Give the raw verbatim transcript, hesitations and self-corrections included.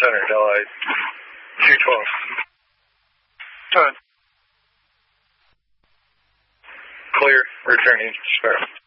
center, Delhi two twelve. Good. Clear, returning, Sparrow.